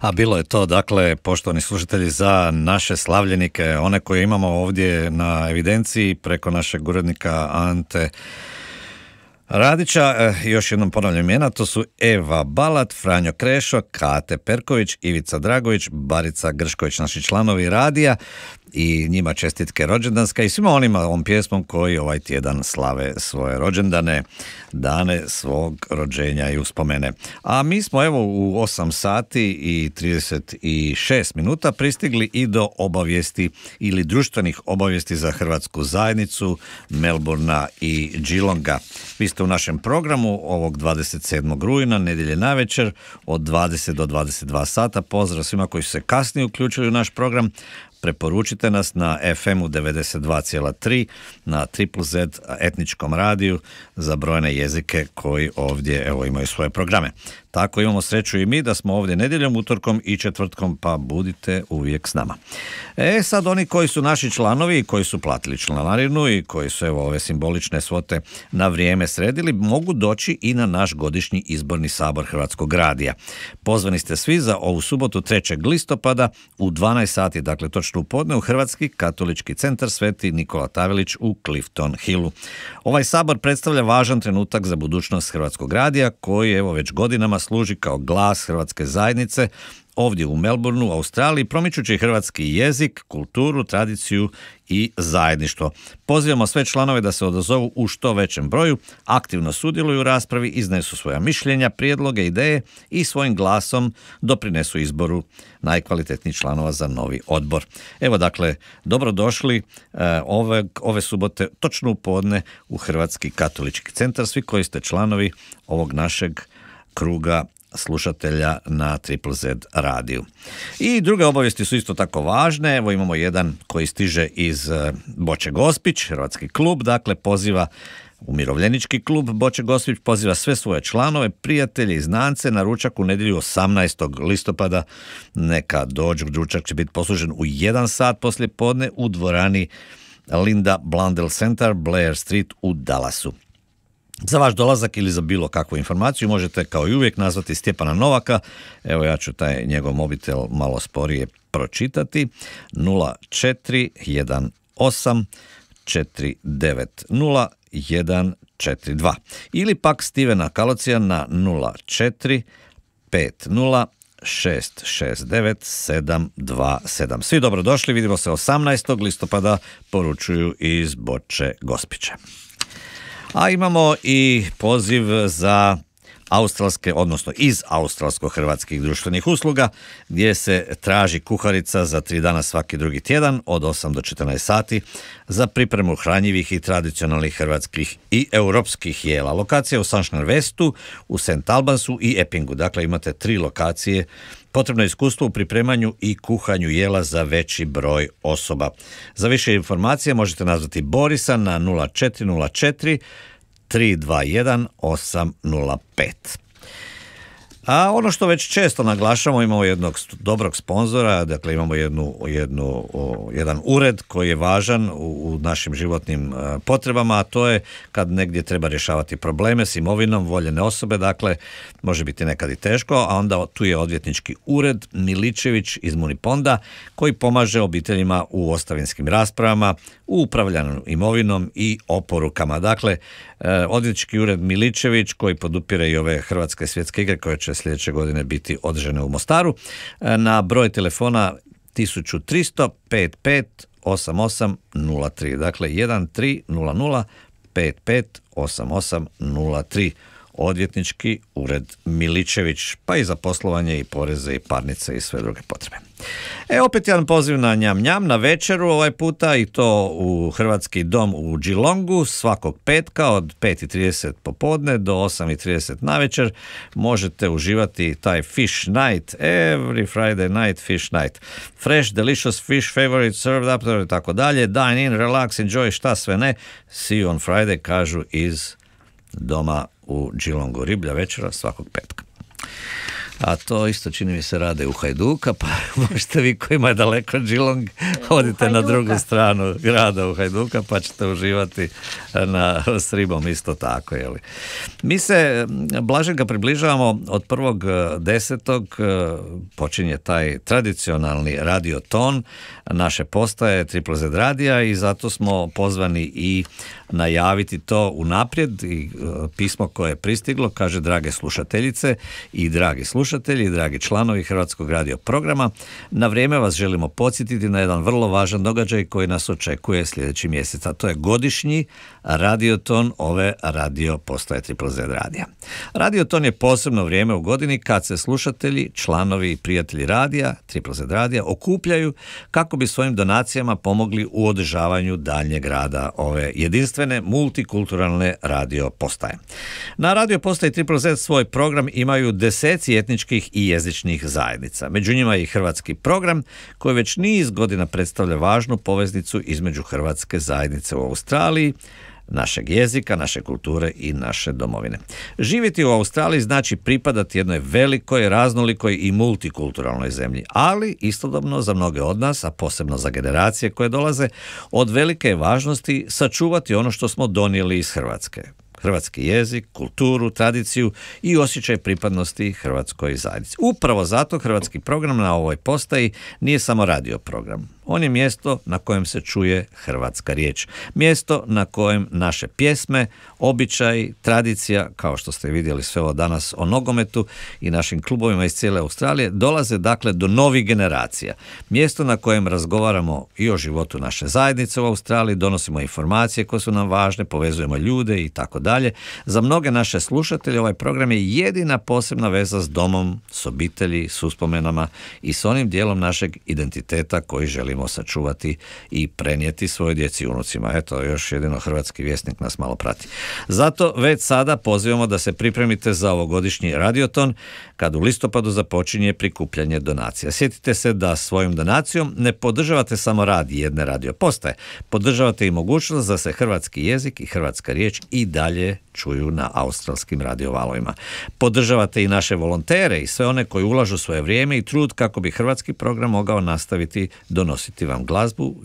A bilo je to, dakle, poštovani slušatelji, za naše slavljenike, one koje imamo ovdje na evidenciji preko našeg urednika Ante Radića. Još jednom ponavljam imena, to su Eva Balat, Franjo Krešo, Kate Perković, Ivica Dragović, Barica Gršković, naši članovi radija, i njima čestitke rođendanska i svima onima ovom pjesmom koji ovaj tjedan slave svoje rođendane, dane svog rođenja i uspomene. A mi smo evo u 8 sati i 36 minuta pristigli i do obavijesti ili društvenih obavijesti za hrvatsku zajednicu Melbourna i Geelonga. Vi ste u našem programu ovog 27. rujna, nedjelje navečer od 20 do 22 sata. Pozdrav svima koji su se kasnije uključili u naš program. Preporučite nas na FM-u 92,3 na Triple Z etničkom radiju za brojne jezike koji ovdje evo imaju svoje programe. Tako imamo sreću i mi da smo ovdje nedjeljom, utorkom i četvrtkom, pa budite uvijek s nama. Sad oni koji su naši članovi i koji su platili članarinu i koji su evo ove simbolične svote na vrijeme sredili, mogu doći i na naš godišnji izborni sabor Hrvatskog radija. Pozvani ste svi za ovu subotu 3. listopada u 12 sati, dakle točno u podne, u Hrvatski katolički centar Sveti Nikola Tavelić u Clifton Hillu. Ovaj sabor predstavlja važan trenutak za budućnost Hrvatskog radija koji evo već godinama služi kao glas hrvatske zajednice ovdje u Melbourneu, Australiji, promičući hrvatski jezik, kulturu, tradiciju i zajedništvo. Pozivamo sve članove da se odazovu u što većem broju, aktivno sudjeluju u raspravi, iznesu svoja mišljenja, prijedloge, ideje i svojim glasom doprinesu izboru najkvalitetnijih članova za novi odbor. Evo dakle, dobrodošli ove subote točno u podne u Hrvatski katolički centar, svi koji ste članovi ovog našeg kruga slušatelja na Triple Z radiju. I druge obavijesti su isto tako važne. Evo imamo jedan koji stiže iz Boče Gospić, hrvatski klub, dakle poziva umirovljenički klub Boče Gospić, poziva sve svoje članove, prijatelje i znance na ručak u nedjelju 18. listopada. Neka dođu, ručak će biti poslužen u 1 sat poslije podne u dvorani Linda Blundell Center, Blair Street u Dallasu. Za vaš dolazak ili za bilo kakvu informaciju možete kao i uvijek nazvati Stjepana Novaka. Evo ja ću taj njegov mobitel malo sporije pročitati. 0418 490 142 ili pak Stevena Kalocija na 0450 669 727. Svi dobrodošli, vidimo se 18. listopada, poručuju iz Boče Gospića. A imamo i poziv za australske, odnosno iz australsko-hrvatskih društvenih usluga, gdje se traži kuharica za 3 dana svaki drugi tjedan od 8 do 14 sati za pripremu hranjivih i tradicionalnih hrvatskih i europskih jela. Lokacija je u Sunshine Westu, u St. Albansu i Eppingu. Dakle, imate 3 lokacije. Potrebno je iskustvo u pripremanju i kuhanju jela za veći broj osoba. Za više informacije možete nazvati Borisa na 0404 321 805. A ono što već često naglašamo, imamo jednog dobrog sponzora, dakle imamo jedan ured koji je važan u našim životnim potrebama, a to je kad negdje treba rješavati probleme s imovinom voljene osobe, dakle može biti nekad i teško, a onda tu je odvjetnički ured Miličević iz Muniponda koji pomaže obiteljima u ostavinskim raspravama, u upravljanju imovinom i oporukama. Dakle, odvjetnički ured Miličević koji podupire i ove hrvatske svjetske igre koje će sljedeće godine biti održane u Mostaru, na broj telefona 1300 55 8803, dakle 1300 55 8803, odvjetnički ured Miličević, pa i za poslovanje i poreze i parnice i sve druge potrebe. Opet jedan poziv na njam njam na večeru ovaj puta, i to u Hrvatski dom u Geelongu svakog petka od 5:30 popodne do 8:30 navečer. Možete uživati taj fish night, every Friday night fish night. Fresh, delicious fish, favorite, served up, i tako dalje. Dine in, relax, enjoy, šta sve ne. See you on Friday, kažu iz doma u Geelongu. Riblja večera svakog petka. A to isto čini mi se rade u Hajduka, pa možete vi kojima je daleko Geelong, odite na drugu stranu grada u Hajduka pa ćete uživati s ribom isto tako. Jeli. Mi se blaženka približavamo od 1.10. počinje taj tradicionalni radioton naše postaje Triple Z radija i zato smo pozvani i najaviti to unaprijed i pismo koje je pristiglo kaže: drage slušateljice i dragi slušatelji, dragi članovi Hrvatskog radio programa, na vrijeme vas želimo podsjetiti na jedan vrlo važan događaj koji nas očekuje sljedeći mjesec, a to je godišnji radioton ove radio postaje Triple Z radija. Radioton je posebno vrijeme u godini kad se slušatelji, članovi i prijatelji radija, Triple Z radija, okupljaju kako bi svojim donacijama pomogli u održavanju daljnjeg rada ove jedinstvene multikulturalne radio postaje. Na radio postaji Triple Z svoj program imaju deseci etničkih i jezičnih zajednica. Među njima je i hrvatski program koji već niz godina predstavlja važnu poveznicu između hrvatske zajednice u Australiji, našeg jezika, naše kulture i naše domovine. Živjeti u Australiji znači pripadati jednoj velikoj, raznolikoj i multikulturalnoj zemlji, ali istodobno za mnoge od nas, a posebno za generacije koje dolaze, od velike je važnosti sačuvati ono što smo donijeli iz Hrvatske. Hrvatski jezik, kulturu, tradiciju i osjećaj pripadnosti hrvatskoj zajednici. Upravo zato hrvatski program na ovoj postaji nije samo radio program. On je mjesto na kojem se čuje hrvatska riječ. Mjesto na kojem naše pjesme, običaji, tradicija, kao što ste vidjeli sve ovo danas o nogometu i našim klubovima iz cijele Australije, dolaze dakle do novih generacija. Mjesto na kojem razgovaramo i o životu naše zajednice u Australiji, donosimo informacije koje su nam važne, povezujemo ljude i tako dalje. Za mnoge naše slušatelje ovaj program je jedina posebna veza s domom, s obitelji, s uspomenama i s onim dijelom našeg identiteta koji želimo sačuvati i prenijeti svojoj djeci i unucima. Eto, još jedino Hrvatski vjesnik nas malo prati. Zato već sada pozivamo da se pripremite za ovogodišnji radioton kad u listopadu započinje prikupljanje donacija. Sjetite se da svojom donacijom ne podržavate samo rad jedne radio postaje, podržavate i mogućnost da se hrvatski jezik i hrvatska riječ i dalje čuju na australskim radiovalovima. Podržavate i naše volontere i sve one koji ulažu svoje vrijeme i trud kako bi hrvatski program mogao nastaviti donositi vam glazbu,